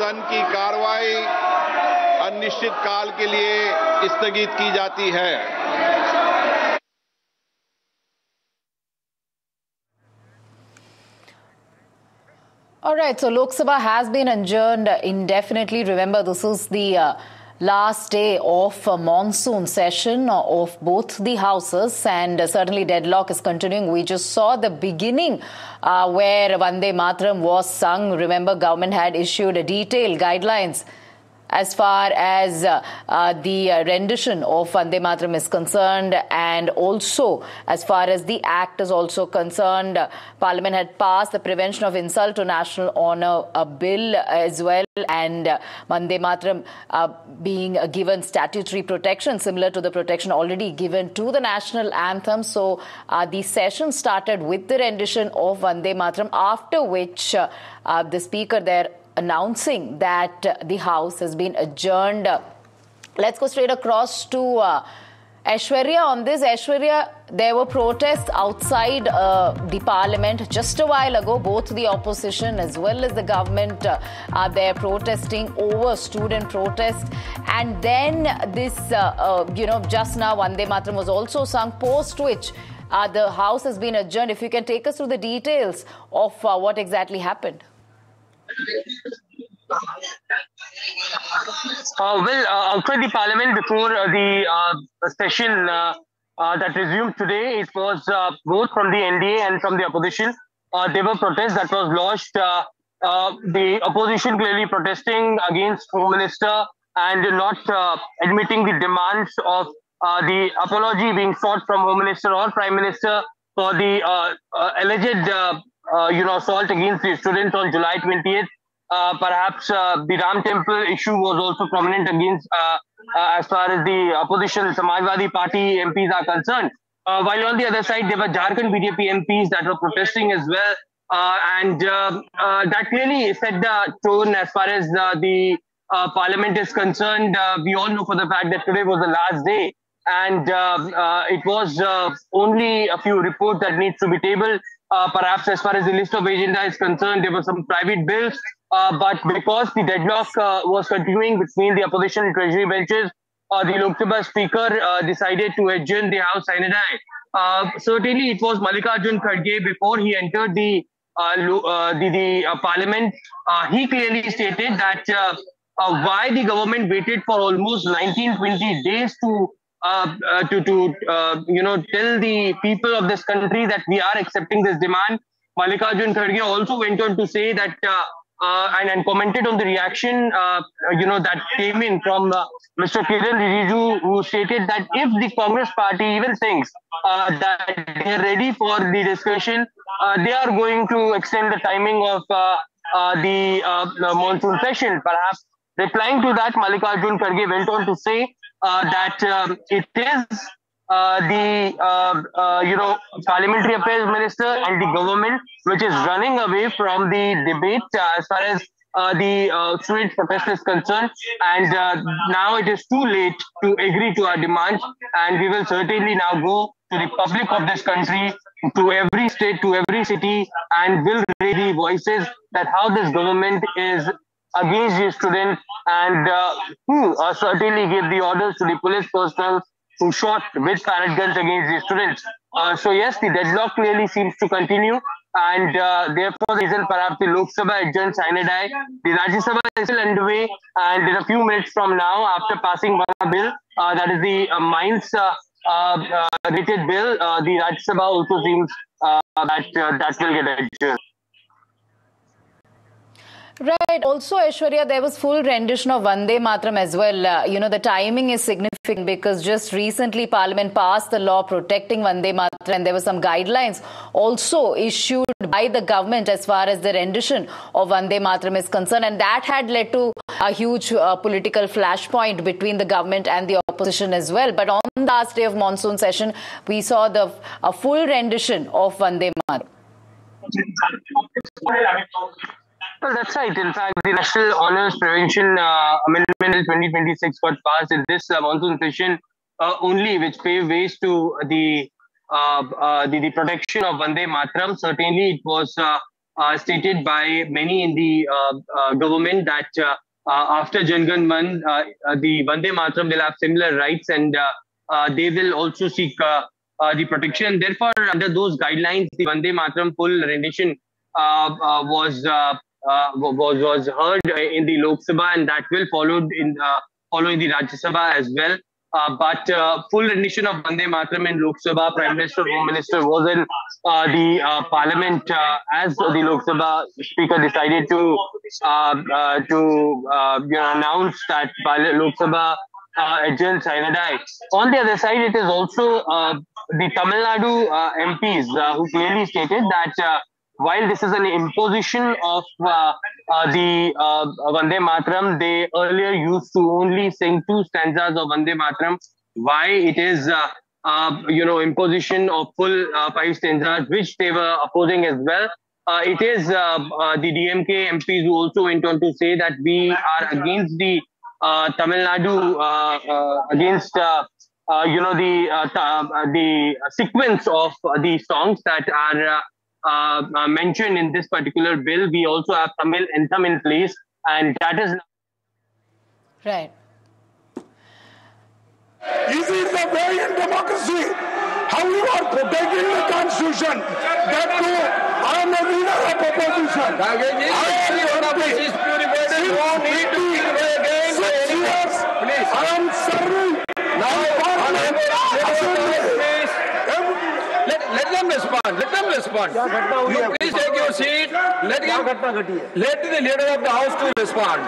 सदन की कार्रवाई अनिश्चित काल के लिए स्थगित की जाती है। All right, so Lok Sabha has been adjourned indefinitely. Remember, this is the last day of monsoon session of both the houses, and certainly deadlock is continuing. We just saw the beginning where Vande Mataram was sung. Remember, government had issued detailed guidelines as far as the rendition of Vande Mataram is concerned, and also as far as the act is also concerned. Parliament had passed the Prevention of Insult to National Honour bill as well, and Vande Mataram being given statutory protection similar to the protection already given to the national anthem. So the session started with the rendition of Vande Mataram, after which the speaker there announcing that the House has been adjourned. Let's go straight across to Aishwarya on this. Aishwarya, there were protests outside the parliament just a while ago. Both the opposition as well as the government are there protesting over student protest. And then this, just now Vande Mataram was also sung, post which the House has been adjourned. If you can take us through the details of what exactly happened. Outside the parliament before the session that resumed today, it was both from the NDA and from the opposition. There were protests that was lodged. The opposition clearly protesting against Home Minister and not admitting the demands of the apology being sought from Home Minister or Prime Minister for the alleged assault against the students on July 20th. Perhaps the Ram Temple issue was also prominent against as far as the opposition Samajwadi Party MPs are concerned. While on the other side, there were Jharkhand BJP MPs that were protesting as well. And that clearly set the tone as far as the parliament is concerned. We all know for the fact that today was the last day. And it was only a few reports that needs to be tabled. Perhaps as far as the list of agenda is concerned, there were some private bills. But because the deadlock was continuing between the opposition and treasury benches, the Lok Sabha Speaker decided to adjourn the House sine die. Certainly, it was Mallikarjun Kharge before he entered the parliament. He clearly stated that why the government waited for almost 19-20 days to tell the people of this country that we are accepting this demand. Mallikarjun Kharge also went on to say that and commented on the reaction that came in from Mr. Kiran Rijiju, who stated that if the Congress party even thinks that they are ready for the discussion, they are going to extend the timing of the monsoon session. Perhaps replying to that, Mallikarjun Kharge went on to say that it is Parliamentary Affairs Minister and the government which is running away from the debate as far as the student protest is concerned, and now it is too late to agree to our demands, and we will certainly now go to the public of this country, to every state, to every city, and will raise the voices that how this government is against the students, and who certainly gave the orders to the police personnel who shot with parrot guns against the students. So yes, the deadlock clearly seems to continue, and therefore the reason perhaps the Lok Sabha adjourned sine die. The Rajya Sabha is still underway, and in a few minutes from now, after passing one bill, that is the mines related bill, the Rajya Sabha also seems that will get adjourned. Right. Also, Aishwarya, there was full rendition of Vande Mataram as well. The timing is significant because just recently Parliament passed the law protecting Vande Mataram, and there were some guidelines also issued by the government as far as the rendition of Vande Mataram is concerned, and that had led to a huge political flashpoint between the government and the opposition as well. But on the last day of monsoon session, we saw a full rendition of Vande Mataram. Well, that's right. In fact, the National Honours Prevention Amendment 2026 got passed in this monsoon session only, which paved ways to the protection of Vande Mataram. Certainly, it was stated by many in the government that after Jan Gan Man, the Vande Mataram will have similar rights, and they will also seek the protection. Therefore, under those guidelines, the Vande Mataram full rendition was heard in the Lok Sabha, and that will followed in following the Rajya Sabha as well. But full rendition of Vande Mataram in Lok Sabha, Prime Minister, Home Minister was in the Parliament as the Lok Sabha Speaker decided to announce that Lok Sabha adjourned sine die. On the other side, it is also the Tamil Nadu MPs who clearly stated that while this is an imposition of the Vande Mataram, they earlier used to only sing 2 stanzas of Vande Mataram. Why it is, imposition of full 5 stanzas, which they were opposing as well. It is the DMK MPs who also went on to say that we are against the Tamil Nadu, against the sequence of the songs that are mentioned in this particular bill. We also have Tamil anthem in place, and that is right. Is it the way in democracy? How you are protecting the constitution? That too, I am a leader of opposition. I am serving. Let them respond. Let them respond. You please take your seat. Let the leader of the house to respond.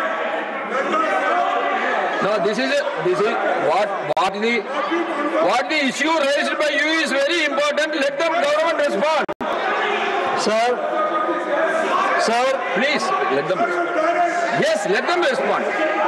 No, this is what the issue raised by you is very important. Let the government respond. Sir, please let them respond. Yes, let them respond.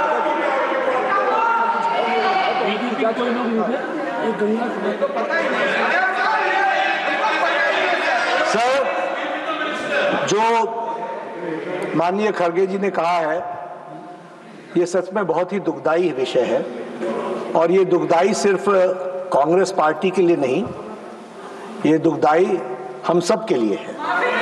Sir, जो माननीय खड़गे जी ने कहा है, ये सच में बहुत ही दुखदाई विषय है, और ये दुखदाई सिर्फ कांग्रेस पार्टी के लिए नहीं, ये दुखदाई हम सब के लिए है।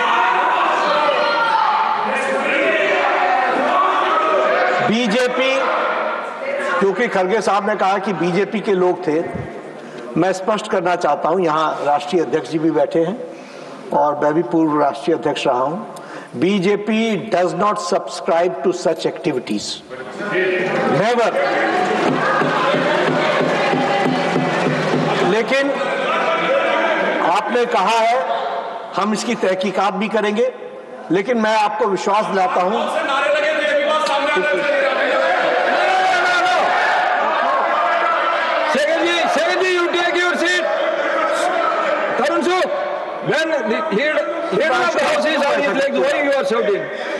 बीजेपी, क्योंकि खड़गे साहब ने कहा कि बीजेपी के लोग थे, मैं स्पष्ट करना चाहता हूं, यहाँ राष्ट्रीय अध्यक्ष जी भी बैठे हैं और मैं भी पूर्व राष्ट्रीय अध्यक्ष रहा हूं। BJP does not subscribe to such activities, never. लेकिन आपने कहा है हम इसकी तहकीकात भी करेंगे, लेकिन मैं आपको विश्वास दिलाता हूं when the leader of the house is on his legs, why you are shouting?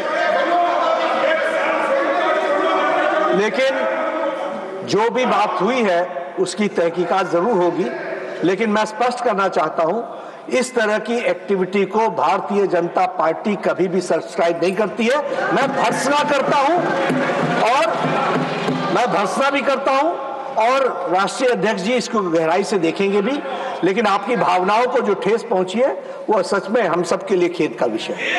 लेकिन जो भी बात हुई है उसकी तहकीकात जरूर होगी, लेकिन मैं स्पष्ट करना चाहता हूं इस तरह की एक्टिविटी को भारतीय जनता पार्टी कभी भी सब्सक्राइब नहीं करती है। मैं भर्त्सना करता हूं भी करता हूं और राष्ट्रीय अध्यक्ष जी इसको गहराई से देखेंगे भी, लेकिन आपकी भावनाओं को जो ठेस पहुंची है वो सच में हम सब के लिए खेद का विषय है।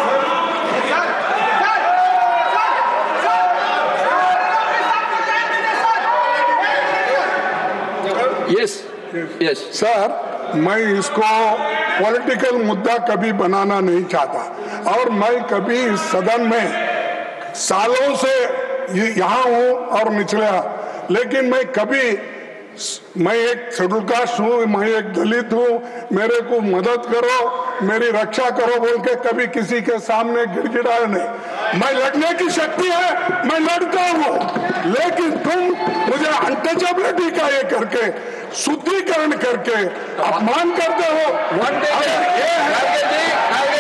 यस सर, मैं इसको पॉलिटिकल मुद्दा कभी बनाना नहीं चाहता, और मैं कभी इस सदन में सालों से यहाँ हूँ और निचला, लेकिन मैं एक शेड्यूल कास्ट हूँ, मैं एक दलित हूँ, मेरे को मदद करो, मेरी रक्षा करो बोल के कभी किसी के सामने गिड़गिड़ाया नहीं। मैं लड़ने की शक्ति है, मैं लड़ता हूँ, लेकिन तुम मुझे अनटचेबिलिटी का ये करके, शुद्धिकरण करके अपमान करते हो।